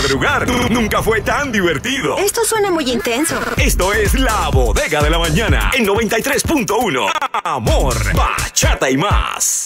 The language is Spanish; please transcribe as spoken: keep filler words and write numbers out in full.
madrugar nunca fue tan divertido. Esto suena muy intenso. Esto es La Bodega de la Mañana en noventa y tres punto uno. Amor, bachata y más.